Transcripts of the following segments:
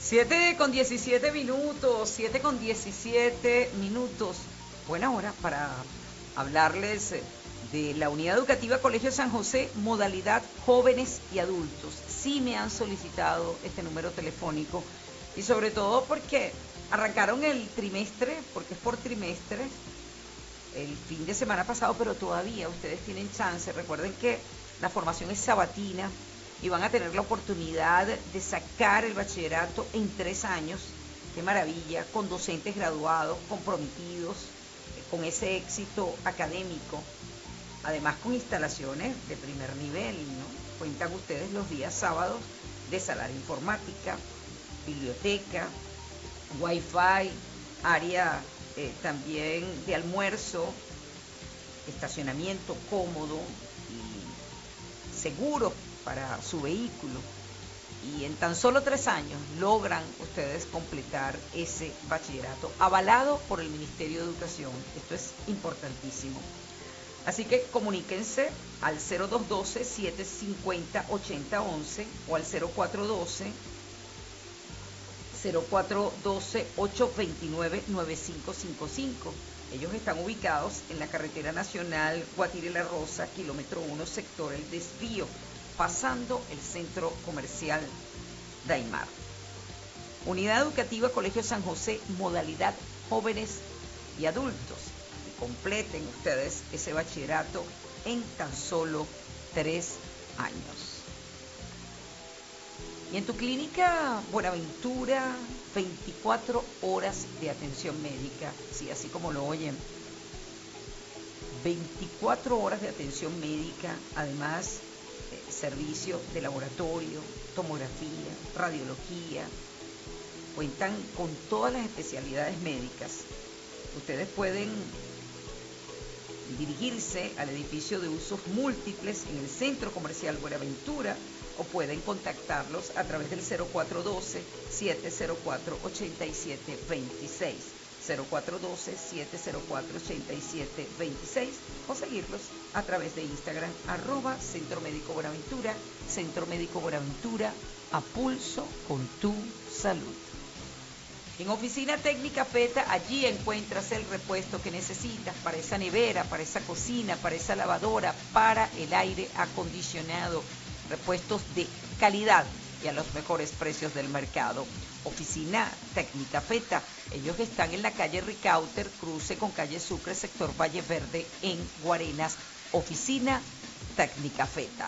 7:17 minutos, 7:17 minutos. Buena hora para hablarles de la Unidad Educativa Colegio San José, modalidad jóvenes y adultos. Sí me han solicitado este número telefónico y sobre todo porque arrancaron el trimestre, porque es por trimestre, el fin de semana pasado, pero todavía ustedes tienen chance. Recuerden que la formación es sabatina y van a tener la oportunidad de sacar el bachillerato en 3 años. Qué maravilla, con docentes graduados, comprometidos, con ese éxito académico, además con instalaciones de primer nivel, ¿no? Cuentan ustedes los días sábados de sala de informática, biblioteca, wifi, área también de almuerzo, estacionamiento cómodo y seguro para su vehículo. Y en tan solo 3 años logran ustedes completar ese bachillerato avalado por el Ministerio de Educación. Esto es importantísimo. Así que comuníquense al 0212-750-8011 o al 0412-829-9555. Ellos están ubicados en la carretera nacional Guatire-La Rosa, kilómetro 1, sector El Desvío, pasando el centro comercial Daimar. Unidad Educativa Colegio San José, modalidad jóvenes y adultos. Y completen ustedes ese bachillerato en tan solo 3 años. Y en tu clínica Buenaventura, 24 horas de atención médica, sí, así como lo oyen. 24 horas de atención médica, además servicio de laboratorio, tomografía, radiología. Cuentan con todas las especialidades médicas. Ustedes pueden dirigirse al edificio de usos múltiples en el Centro Comercial Buenaventura o pueden contactarlos a través del 0412-704-8726. 0412-704-8726 o seguirlos a través de Instagram, @Centro Médico Buenaventura, Centro Médico Buenaventura, a pulso con tu salud. En Oficina Técnica FETA, allí encuentras el repuesto que necesitas para esa nevera, para esa cocina, para esa lavadora, para el aire acondicionado. Repuestos de calidad y a los mejores precios del mercado. Oficina Técnica FETA, ellos están en la calle Ricauter, cruce con calle Sucre, sector Valle Verde, en Guarenas. Oficina Técnica FETA.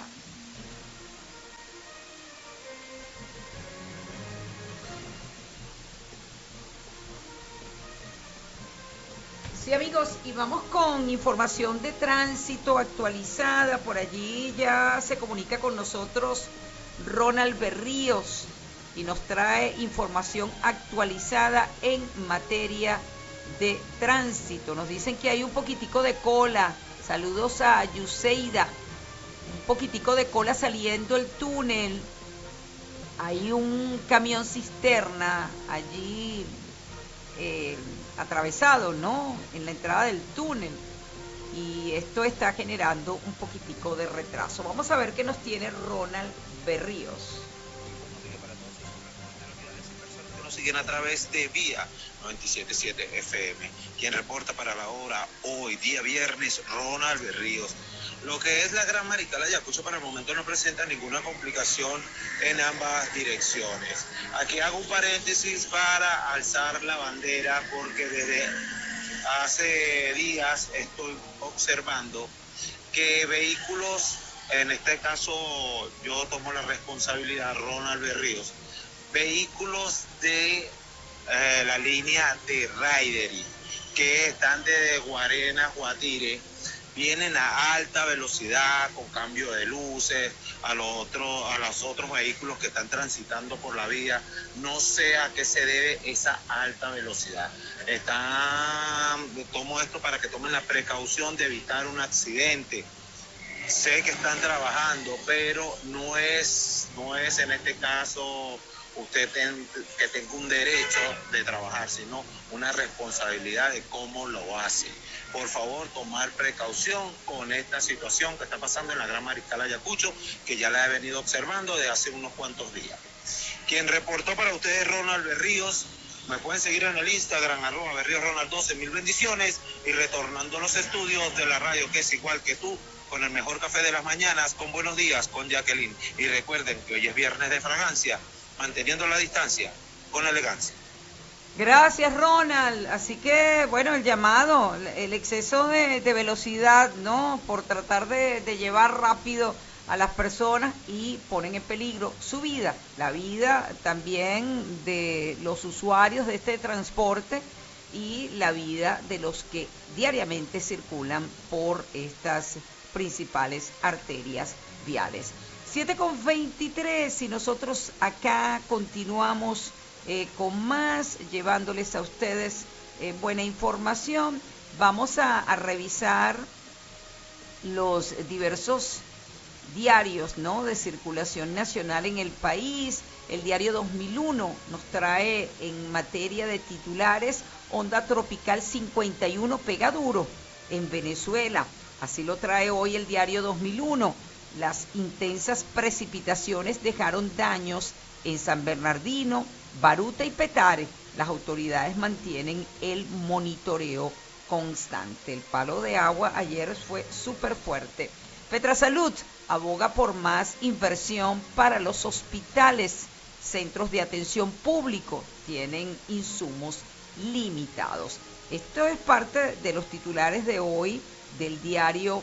Sí, amigos, y vamos con información de tránsito actualizada. Por allí ya se comunica con nosotros Ronald Berríos y nos trae información actualizada en materia de tránsito. Nos dicen que hay un poquitico de cola. Saludos a Yuseida. Un poquitico de cola saliendo el túnel. Hay un camión cisterna allí atravesado, ¿no?, en la entrada del túnel, y esto está generando un poquitico de retraso. Vamos a ver qué nos tiene Ronald Berríos. Que nos siguen a través de Vía 97.7 FM. Quien reporta para la hora hoy, día viernes, Ronald Berríos. Lo que es la Gran Mariscal Ayacucho para el momento no presenta ninguna complicación en ambas direcciones. Aquí hago un paréntesis para alzar la bandera porque desde hace días estoy observando que vehículos, en este caso yo tomo la responsabilidad, Ronald Berríos, vehículos de la línea de Raidery que están desde Guarenas, Guatire, vienen a alta velocidad con cambio de luces a los otros vehículos que están transitando por la vía. No sé a qué se debe esa alta velocidad. Tomo esto para que tomen la precaución de evitar un accidente. Sé que están trabajando, pero no es en este caso usted que tenga un derecho de trabajar, sino una responsabilidad de cómo lo hace. Por favor, tomar precaución con esta situación que está pasando en la Gran Mariscal Ayacucho, que ya la he venido observando desde hace unos cuantos días. Quien reportó para ustedes, Ronald Berríos. Me pueden seguir en el Instagram, @berriosronald12, mil bendiciones. Y retornando a los estudios de la radio, que es igual que tú, con el mejor café de las mañanas, con Buenos Días, con Jacqueline. Y recuerden que hoy es viernes de fragancia, manteniendo la distancia, con elegancia. Gracias, Ronald. Así que, bueno, el llamado, el exceso de velocidad, ¿no? Por tratar de llevar rápido a las personas y ponen en peligro su vida, la vida también de los usuarios de este transporte y la vida de los que diariamente circulan por estas principales arterias viales. 7:23 y nosotros acá continuamos con más, llevándoles a ustedes buena información. Vamos a revisar los diversos diarios, ¿no?, de circulación nacional en el país. El diario 2001 nos trae en materia de titulares: onda tropical 51 pega duro en Venezuela. Así lo trae hoy el diario 2001. Las intensas precipitaciones dejaron daños en San Bernardino, Baruta y Petare. Las autoridades mantienen el monitoreo constante. El palo de agua ayer fue súper fuerte. Petrasalud aboga por más inversión para los hospitales. Centros de atención público tienen insumos limitados. Esto es parte de los titulares de hoy del diario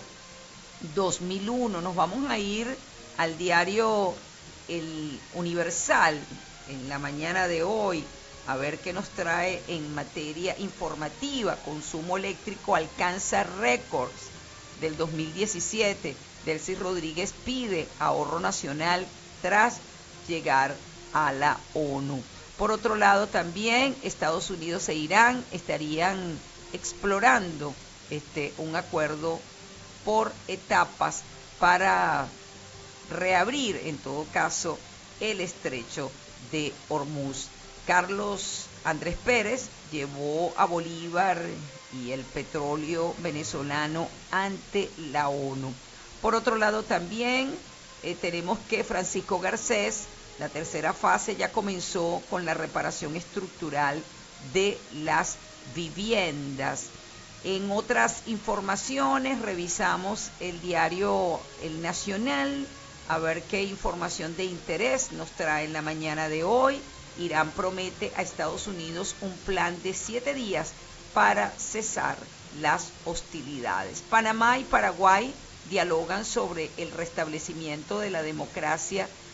2001. Nos vamos a ir al diario El Universal en la mañana de hoy a ver qué nos trae en materia informativa. Consumo eléctrico alcanza récords del 2017. Delcy Rodríguez pide ahorro nacional tras llegar a la ONU. Por otro lado, también Estados Unidos e Irán estarían explorando un acuerdo por etapas para reabrir, en todo caso, el estrecho de Hormuz. Carlos Andrés Pérez llevó a Bolívar y el petróleo venezolano ante la ONU. Por otro lado, también tenemos que Francisco Garcés, la tercera fase ya comenzó con la reparación estructural de las viviendas. En otras informaciones, revisamos el diario El Nacional, a ver qué información de interés nos trae en la mañana de hoy. Irán promete a Estados Unidos un plan de 7 días para cesar las hostilidades. Panamá y Paraguay dialogan sobre el restablecimiento de la democracia